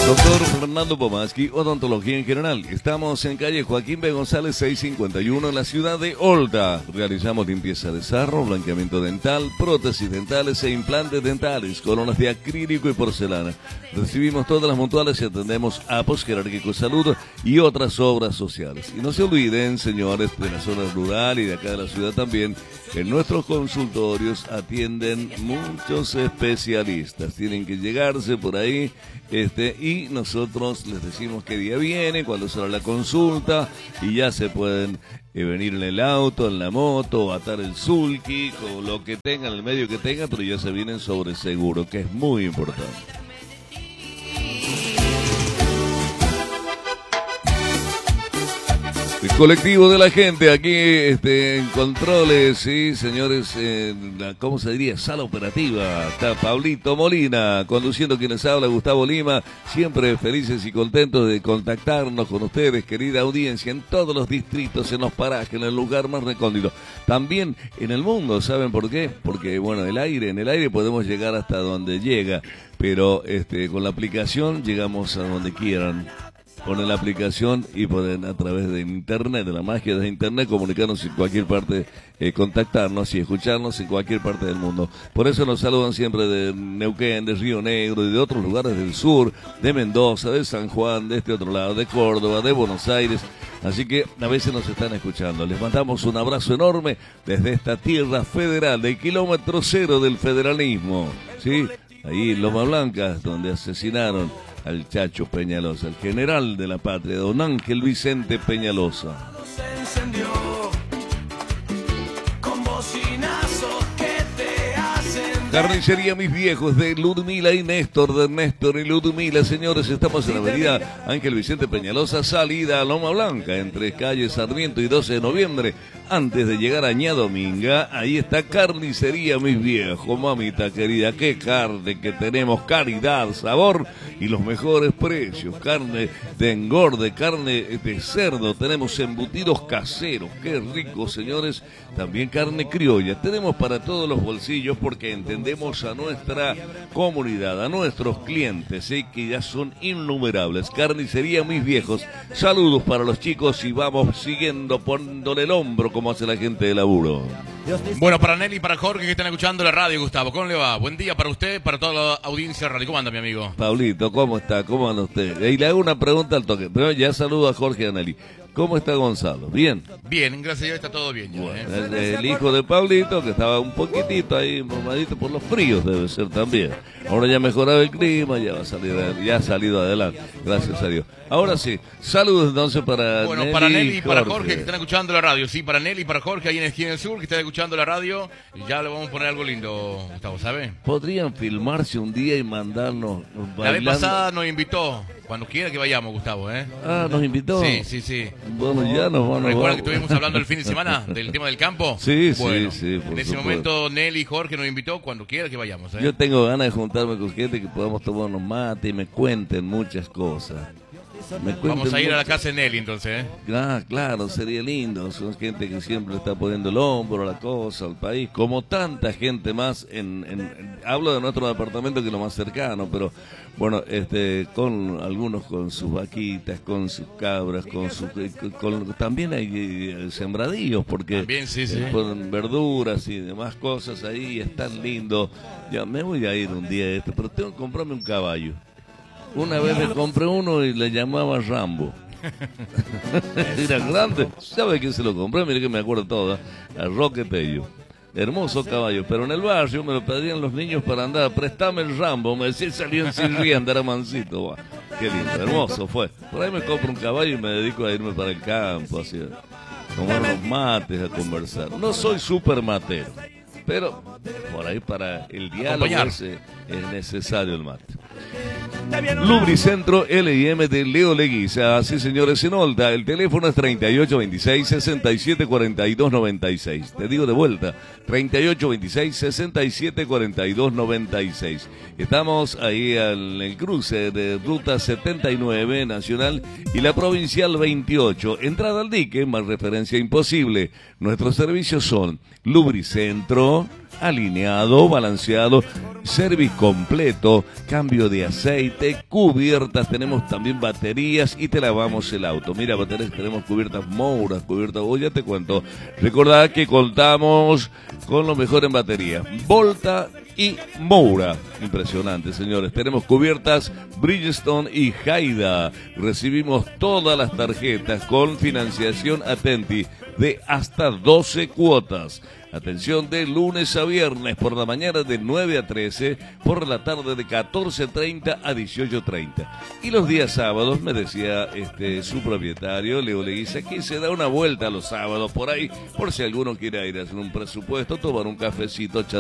Doctor Fernando Pomaski, odontología en general. Estamos en calle Joaquín B. González 651 en la ciudad de Olta. Realizamos limpieza de sarro, blanqueamiento dental, prótesis dentales e implantes dentales, coronas de acrílico y porcelana. Recibimos todas las mutuales y atendemos APOS, Jerárquico Salud y otras obras sociales. Y no se olviden, señores de la zona rural y de acá de la ciudad también, en nuestros consultorios atienden muchos especialistas. Tienen que llegarse por ahí y nosotros les decimos qué día viene, cuándo será la consulta y ya se pueden venir en el auto, en la moto, atar el sulky, con lo que tengan, el medio que tengan, pero ya se vienen sobre seguro, que es muy importante. El colectivo de la gente aquí en controles, sí, señores, ¿cómo se diría? Sala operativa. Está Pablito Molina conduciendo, quienes habla, Gustavo Lima, siempre felices y contentos de contactarnos con ustedes, querida audiencia, en todos los distritos, en los parajes, en el lugar más recóndito. También en el mundo, ¿saben por qué? Porque, bueno, en el aire podemos llegar hasta donde llega, pero con la aplicación llegamos a donde quieran. Ponen la aplicación y pueden a través de internet, de la magia de internet, comunicarnos en cualquier parte, contactarnos y escucharnos en cualquier parte del mundo. Por eso nos saludan siempre de Neuquén, de Río Negro y de otros lugares del sur, de Mendoza, de San Juan, de este otro lado, de Córdoba, de Buenos Aires. Así que a veces nos están escuchando. Les mandamos un abrazo enorme desde esta tierra federal, del kilómetro cero del federalismo, ¿sí? Ahí en Loma Blanca, donde asesinaron al Chacho Peñalosa, el general de la patria, don Ángel Vicente Peñalosa. Se encendió con bocinazos que te hacen. Carnicería Mis Viejos de Ludmila y Néstor, de Néstor y Ludmila. Señores, estamos en la avenida Ángel Vicente Peñalosa, salida a Loma Blanca, entre calle Sarmiento y 12 de noviembre. Antes de llegar a Ñadominga, ahí está Carnicería Mis Viejos. Mamita querida, qué carne que tenemos, calidad, sabor y los mejores precios. Carne de engorde, carne de cerdo, tenemos embutidos caseros, qué rico, señores. También carne criolla, tenemos para todos los bolsillos porque entendemos a nuestra comunidad, a nuestros clientes, ¿sí? Que ya son innumerables. Carnicería Mis Viejos, saludos para los chicos y vamos siguiendo poniéndole el hombro como hace la gente de laburo. Bueno, para Nelly y para Jorge que están escuchando la radio, Gustavo, ¿cómo le va? Buen día para usted, para toda la audiencia de radio. ¿Cómo anda, mi amigo? Pablito, ¿cómo está? ¿Cómo anda usted? Y le hago una pregunta al toque, pero ya saludo a Jorge y a Nelly. ¿Cómo está Gonzalo? ¿Bien? Bien, gracias a Dios está todo bien ya, Bueno, el hijo de Pablito, que estaba un poquitito ahí mamadito por los fríos, debe ser también. Ahora ya mejorado el clima, ya va a salir, ya ha salido adelante, gracias a Dios. Ahora sí, saludos entonces para bueno, Nelly, para Nelly y para Jorge que están escuchando la radio. Sí, para Nelly y para Jorge ahí en el Esquina del Sur que están escuchando la radio. Y ya le vamos a poner algo lindo, Gustavo, ¿sabe? ¿Podrían filmarse un día y mandarnos bailando? La vez pasada nos invitó. Cuando quiera que vayamos, Gustavo, ¿eh? Ah, ¿nos invitó? Sí. Bueno, ya nos van a... ¿Recuerdan que estuvimos hablando el fin de semana del tema del campo? Sí, bueno, sí, por en ese supuesto. momento Nelly y Jorge nos invitó cuando quiera que vayamos, ¿eh? Yo tengo ganas de juntarme con gente que podamos tomar unos mates y me cuenten muchas cosas. Vamos a ir a la casa de Nelly entonces, ¿eh? Ah, claro, sería lindo. Son gente que siempre está poniendo el hombro a la cosa, al país, como tanta gente más. Hablo de nuestro departamento que es lo más cercano, pero bueno, con algunos con sus vaquitas, con sus cabras, también hay sembradíos, porque también, sí. Ponen verduras y demás cosas ahí, es tan lindo. Ya me voy a ir un día pero tengo que comprarme un caballo. Una vez me compré uno y le llamaba Rambo. Era grande. ¿Sabe quién se lo compré? Mire que me acuerdo todo. A Roque Pello. Hermoso caballo. Pero en el barrio me lo pedían los niños para andar. Préstame el Rambo. Me decía, salió en Sirrienda, era mansito. Buah, qué lindo, hermoso fue. Por ahí me compro un caballo y me dedico a irme para el campo, así, a tomar unos mates, a conversar. No soy súper matero, pero por ahí para el diálogo es necesario el mate. Lubricentro L&M de Leo Leguiza. Así, señores, en Olta. El teléfono es 3826-674296. Te digo de vuelta, 3826-674296. Estamos ahí en el cruce de Ruta 79 Nacional y la Provincial 28. Entrada al dique, más referencia imposible. Nuestros servicios son Lubricentro, alineado, balanceado, service completo, cambio de aceite, cubiertas, tenemos también baterías y te lavamos el auto. Mira, baterías, tenemos cubiertas Moura, cubiertas, ya te cuento. Recordad que contamos con lo mejor en batería, Volta y Moura. Impresionante, señores. Tenemos cubiertas Bridgestone y Haida. Recibimos todas las tarjetas con financiación Atenti de hasta 12 cuotas. Atención, de lunes a viernes, por la mañana de 9 a 13, por la tarde de 14:30 a 18:30. Y los días sábados, me decía su propietario, Leo Leguiza, que se da una vuelta los sábados por ahí, por si alguno quiere ir a hacer un presupuesto, tomar un cafecito,